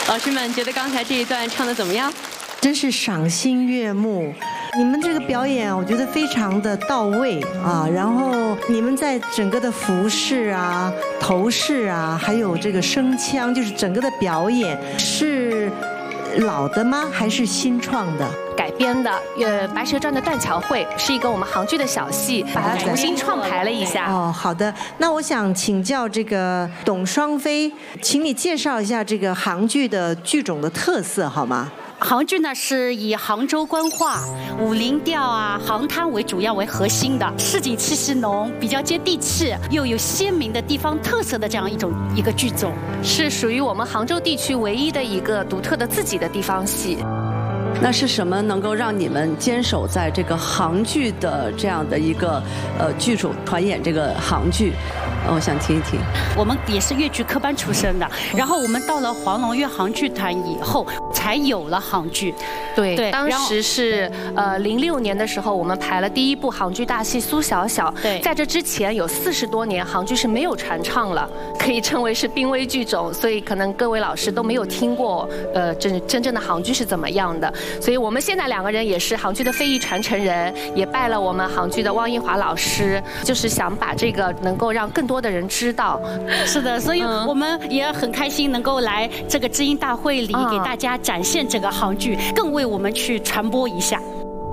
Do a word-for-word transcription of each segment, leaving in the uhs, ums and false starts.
老师们觉得刚才这一段唱得怎么样？ 真是赏心悦目。你们这个表演，我觉得非常的到位啊。然后你们在整个的服饰啊、头饰啊，还有这个声腔，就是整个的表演是老的吗？还是新创的？ 改编的，呃，《白蛇传》的断桥会是一个我们杭剧的小戏，把它重新创排了一下。 哦，好的。那我想请教这个董双飞，请你介绍一下这个杭剧的剧种的特色好吗？ 杭剧呢是以杭州官话、武林调啊、杭滩为主要为核心的，市井气息浓，比较接地气，又有鲜明的地方特色的这样一种一个剧种， 是属于我们杭州地区唯一的一个独特的自己的地方戏。 那是什么能够让你们坚守在这个杭剧的这样的一个呃剧种传演这个杭剧？呃、我想听一听。 我们也是粤剧科班出身的，然后我们到了黄龙粤杭剧团以后，才有了杭剧。 对，对当时是呃零六年的时候，我们排了第一部杭剧大戏《苏小小》。 对， 在这之前有四十多年，杭剧是没有传唱了，可以称为是濒危剧种，所以可能各位老师都没有听过，呃，真真正的杭剧是怎么样的。所以我们现在两个人也是杭剧的非遗传承人，也拜了我们杭剧的汪英华老师，就是想把这个能够让更多的人知道。 是的，所以我们也很开心能够来这个知音大会里给大家展现这个杭剧，更为我们去传播一下。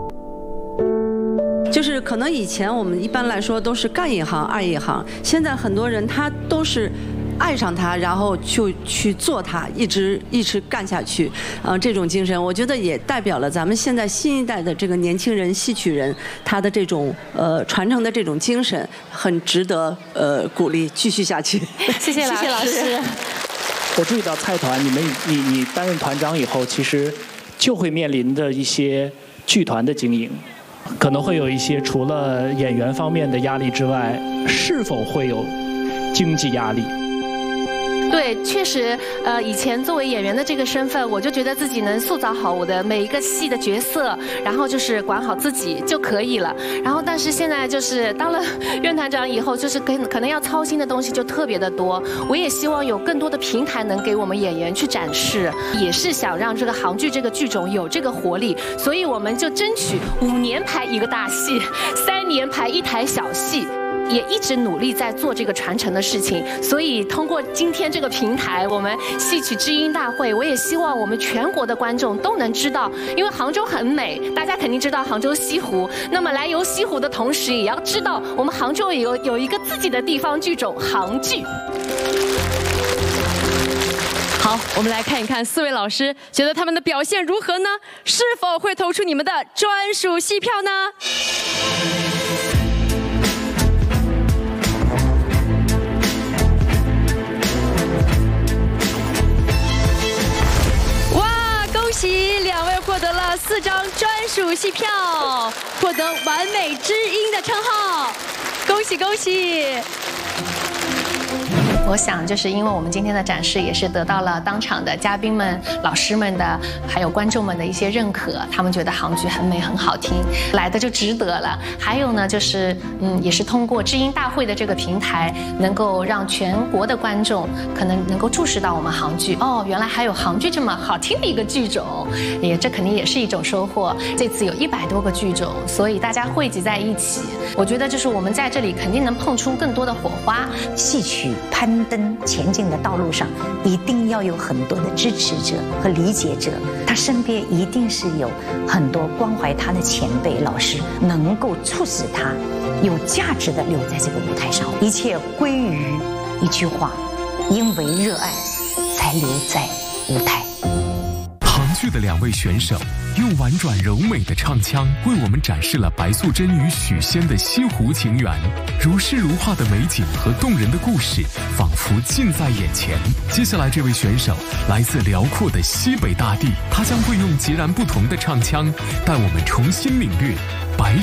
就是可能以前我们一般来说都是干一行爱一行，现在很多人他都是爱上它，然后就去做它，一直一直干下去。呃，这种精神，我觉得也代表了咱们现在新一代的这个年轻人、戏曲人，他的这种呃传承的这种精神，很值得呃鼓励，继续下去。 谢谢老师。谢谢老师。 我注意到蔡团，你们你你担任团长以后，其实就会面临的一些剧团的经营。可能会有一些除了演员方面的压力之外，是否会有经济压力？ 对，确实，呃，以前作为演员的这个身份，我就觉得自己能塑造好我的每一个戏的角色，然后就是管好自己就可以了。然后，但是现在就是当了院团长以后，就是可可能要操心的东西就特别的多。我也希望有更多的平台能给我们演员去展示，也是想让这个杭剧这个剧种有这个活力，所以我们就争取五年排一个大戏，三年排一台小戏。也一直努力在做这个传承的事情，所以通过今天这个平台，我们戏曲知音大会，我也希望我们全国的观众都能知道，因为杭州很美，大家肯定知道杭州西湖，那么来游西湖的同时，也要知道我们杭州有有一个自己的地方剧种杭剧。 好，我们来看一看四位老师觉得他们的表现如何呢？是否会投出你们的专属戏票呢？恭喜两位获得了四张专属戏票，获得完美知音的称号，恭喜恭喜！ 我想，就是因为我们今天的展示也是得到了当场的嘉宾们、老师们的，还有观众们的一些认可，他们觉得杭剧很美、很好听，来的就值得了。还有呢，就是嗯，也是通过知音大会的这个平台，能够让全国的观众可能能够注视到我们杭剧，哦，原来还有杭剧这么好听的一个剧种，也这肯定也是一种收获。这次有一百多个剧种，所以大家汇集在一起，我觉得就是我们在这里肯定能碰出更多的火花。 戏曲攀登前进的道路上，一定要有很多的支持者和理解者，他身边一定是有很多关怀他的前辈老师，能够促使他有价值的留在这个舞台上。一切归于一句话：因为热爱，才留在舞台。 杭剧的两位选手用婉转柔美的唱腔，为我们展示了白素贞与许仙的西湖情缘，如诗如画的美景和动人的故事，仿佛近在眼前。接下来，这位选手来自辽阔的西北大地，他将会用截然不同的唱腔，带我们重新领略白